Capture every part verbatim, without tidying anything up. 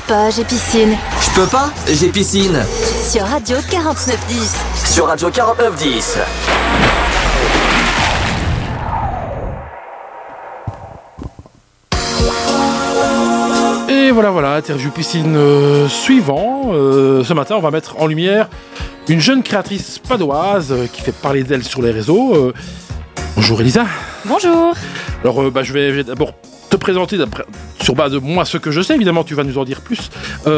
pas, j'ai piscine. Je peux pas, j'ai piscine. Sur Radio quarante-neuf dix. Sur Radio quarante-neuf dix. Et voilà, voilà, interview piscine euh, suivant. Euh, ce matin, on va mettre en lumière une jeune créatrice padoise euh, qui fait parler d'elle sur les réseaux. Euh, bonjour Elisa. Bonjour. Alors, euh, bah, je vais, je vais d'abord te présenter sur base de moi ce que je sais. Évidemment, tu vas nous en dire plus.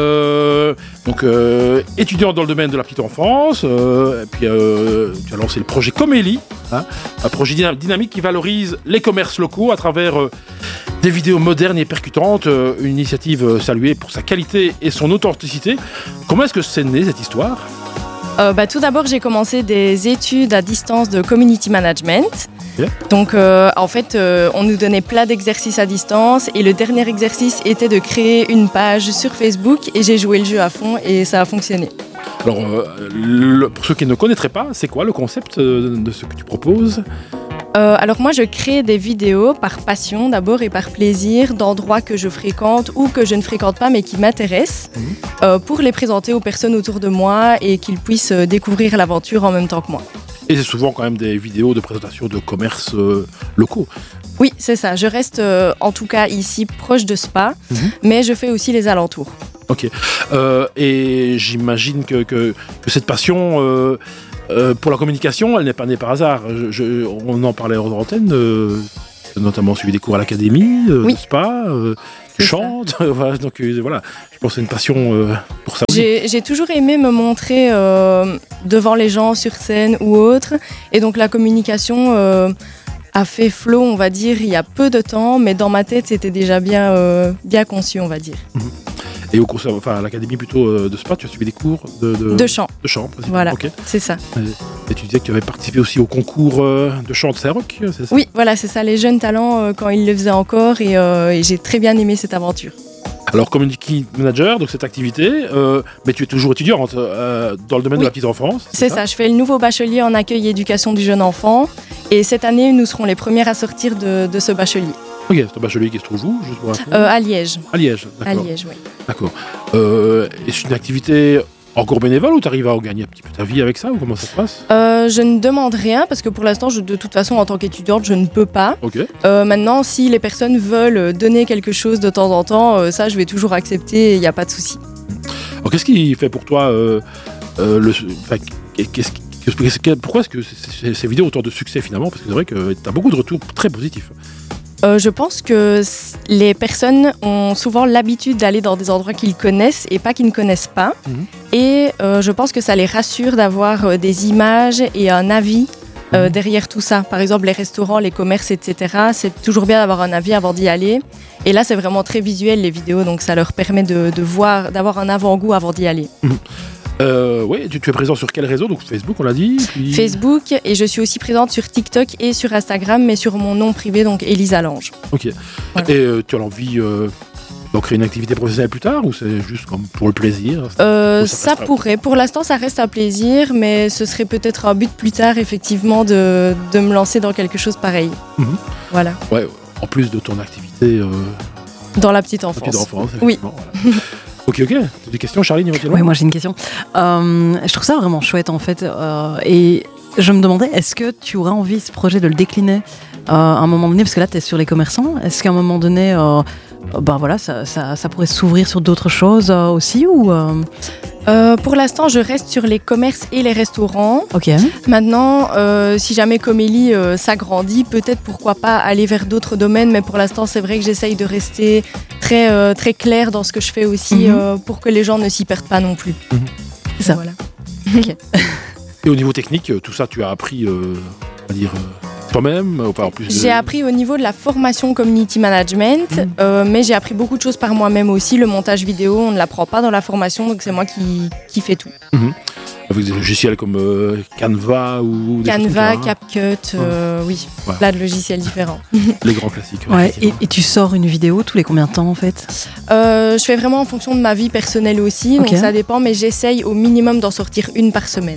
Euh, donc, euh, étudiante dans le domaine de la petite enfance. Euh, et puis, euh, tu as lancé le projet Comélie, hein, un projet dynamique qui valorise les commerces locaux à travers euh, des vidéos modernes et percutantes. Euh, une initiative euh, saluée pour sa qualité et son authenticité. Comment est-ce que c'est né cette histoire ? Euh, bah, tout d'abord, j'ai commencé des études à distance de community management. Yeah. Donc, euh, en fait, euh, on nous donnait plein d'exercices à distance et le dernier exercice était de créer une page sur Facebook et j'ai joué le jeu à fond et ça a fonctionné. Alors, euh, le, pour ceux qui ne connaîtraient pas, c'est quoi le concept de, de ce que tu proposes ? Euh, alors moi je crée des vidéos par passion d'abord et par plaisir d'endroits que je fréquente ou que je ne fréquente pas mais qui m'intéressent mmh. euh, pour les présenter aux personnes autour de moi et qu'ils puissent euh, découvrir l'aventure en même temps que moi. Et c'est souvent quand même des vidéos de présentation de commerces euh, locaux. Oui, c'est ça. Je reste euh, en tout cas ici proche de Spa, mmh. mais je fais aussi les alentours. Ok. Euh, et j'imagine que, que, que cette passion... Euh, Euh, pour la communication, elle n'est pas née par hasard. Je, je, on en parlait hors antenne, euh, notamment suivi des cours à l'académie, euh, oui. de Spa, euh, tu chantes, voilà, donc euh, voilà, je pense que c'est une passion euh, pour ça. J'ai, j'ai toujours aimé me montrer euh, devant les gens, sur scène ou autre, et donc la communication euh, a fait flot, on va dire, il y a peu de temps, mais dans ma tête, c'était déjà bien, euh, bien conçu, on va dire. Mmh. Et au cours, enfin à l'académie plutôt euh, de Spa, tu as suivi des cours de, de, de chant. De chant, voilà, okay. C'est ça. Et, et tu disais que tu avais participé aussi au concours euh, de chant de Saint-Roch, c'est ça ? Oui, voilà, c'est ça, les jeunes talents euh, quand ils le faisaient encore, et, euh, et j'ai très bien aimé cette aventure. Alors, community manager, donc cette activité, euh, mais tu es toujours étudiante euh, dans le domaine oui. de la petite enfance. C'est, c'est ça? ça, je fais le nouveau bachelier en accueil et éducation du jeune enfant, et cette année, nous serons les premières à sortir de, de ce bachelier. Ok, c'est un bachelier qui se trouve où juste pour euh, À Liège. À Liège, d'accord. À Liège, oui. D'accord. Euh, et c'est une activité encore bénévole ou tu arrives à gagner un petit peu ta vie avec ça ou comment ça se passe ? euh, Je ne demande rien parce que pour l'instant, je, de toute façon, en tant qu'étudiante, je ne peux pas. Okay. Euh, maintenant, si les personnes veulent donner quelque chose de temps en temps, euh, ça, je vais toujours accepter, il n'y a pas de souci. Alors, qu'est-ce qui fait pour toi euh, euh, le, qu'est-ce qui, pourquoi est-ce que ces, ces vidéos ont autant de succès finalement ? Parce que c'est vrai que tu as beaucoup de retours très positifs. Euh, je pense que les personnes ont souvent l'habitude d'aller dans des endroits qu'ils connaissent et pas qu'ils ne connaissent pas. Mmh. Et euh, je pense que ça les rassure d'avoir euh, des images et un avis euh, mmh. derrière tout ça. Par exemple, les restaurants, les commerces, et cetera. C'est toujours bien d'avoir un avis avant d'y aller. Et là, c'est vraiment très visuel, les vidéos. Donc, ça leur permet de, de voir, d'avoir un avant-goût avant d'y aller. Mmh. Euh, oui, tu, tu es présent sur quel réseau ? Donc Facebook, on l'a dit. Puis... Facebook, et je suis aussi présente sur TikTok et sur Instagram, mais sur mon nom privé, donc Elisa Lange. Ok. Voilà. Et euh, tu as l'envie euh, d'en créer une activité professionnelle plus tard ou c'est juste comme pour le plaisir ? euh, Ça, ça pourrait. Pour l'instant, ça reste un plaisir, mais ce serait peut-être un but plus tard, effectivement, de, de me lancer dans quelque chose pareil. Mm-hmm. Voilà. Ouais, en plus de ton activité. Euh... Dans la petite enfance. La petite enfance, oui. Voilà. Ok, ok. T'as des questions, Charline ? Oui, moi j'ai une question. Euh, je trouve ça vraiment chouette en fait. Euh, et je me demandais, est-ce que tu aurais envie, ce projet, de le décliner euh, à un moment donné ? Parce que là, tu es sur les commerçants. Est-ce qu'à un moment donné, euh, bah, voilà, ça, ça, ça pourrait s'ouvrir sur d'autres choses euh, aussi ou euh... Euh, pour l'instant, je reste sur les commerces et les restaurants. Ok. Maintenant, euh, si jamais Comélie euh, s'agrandit, peut-être pourquoi pas aller vers d'autres domaines. Mais pour l'instant, c'est vrai que j'essaye de rester très, euh, très claire dans ce que je fais aussi mm-hmm. euh, pour que les gens ne s'y perdent pas non plus. Mm-hmm. C'est ça. Voilà. Ok. Et au niveau technique, tout ça, tu as appris, euh, on va dire... Euh... toi-même enfin, en plus de... J'ai appris au niveau de la formation community management, mmh. euh, mais j'ai appris beaucoup de choses par moi-même aussi. Le montage vidéo, on ne l'apprend pas dans la formation, donc c'est moi qui, qui fais tout. Mmh. Avec des logiciels comme euh, Canva ou des Canva, choses comme ça, CapCut, euh, mmh. oui, ouais. Plein de logiciels différents. Les grands classiques. Ouais, ouais, et, et tu sors une vidéo tous les combien de temps en fait ? euh, Je fais vraiment en fonction de ma vie personnelle aussi, okay. donc ça dépend, mais j'essaye au minimum d'en sortir une par semaine.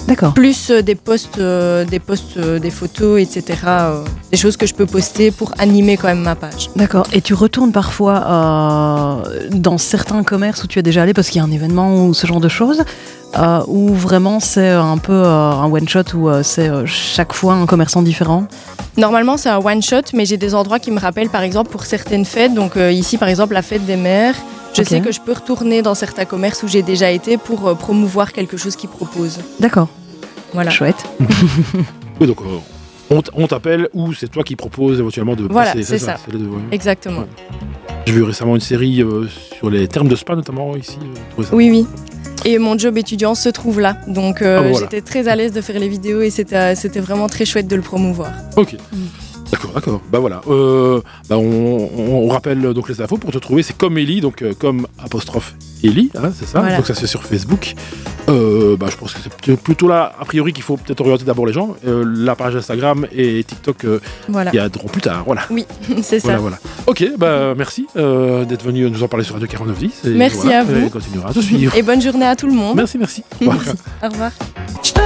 D'accord. Plus euh, des posts, euh, des posts, euh, des photos, et cetera. euh, des choses que je peux poster pour animer quand même ma page. D'accord. Et tu retournes parfois euh, dans certains commerces où tu es déjà allé parce qu'il y a un événement ou ce genre de choses, euh, ou vraiment c'est un peu euh, un one shot où euh, c'est euh, chaque fois un commerçant différent. Normalement, c'est un one shot, mais j'ai des endroits qui me rappellent, par exemple, pour certaines fêtes. Donc euh, ici, par exemple, la fête des mères. Je Ok. sais que je peux retourner dans certains commerces où j'ai déjà été pour euh, promouvoir quelque chose qu'ils proposent. D'accord. Voilà. Chouette. Oui, donc euh, on, t- on t'appelle ou c'est toi qui proposes éventuellement de Voilà, passer. c'est ça. c'est les deux, ouais. Exactement. J'ai vu récemment une série euh, sur les termes de spa, notamment ici. euh, je trouvais ça- Oui, oui. Et mon job étudiant se trouve là. Donc euh, Ah bon, voilà. j'étais très à l'aise de faire les vidéos et c'était, c'était vraiment très chouette de le promouvoir. Ok. D'accord, d'accord. Bah voilà. Euh, bah on, on- on rappelle euh, donc les infos pour te trouver. C'est comme Ellie, donc euh, comme apostrophe Ellie, hein, c'est ça. Voilà. Donc ça se fait sur Facebook. Euh, bah je pense que c'est plutôt- plutôt là a priori qu'il faut peut-être orienter d'abord les gens. Euh, la page Instagram et TikTok euh, Voilà. qui aideront plus tard. Voilà. Oui, c'est Voilà, ça. voilà. Ok, bah merci euh, d'être venu nous en parler sur Radio quarante-neuf dix. Et Merci voilà, à vous. Et on continuera à te suivre. Et bonne journée à tout le monde. Merci, merci. Au revoir. Au revoir.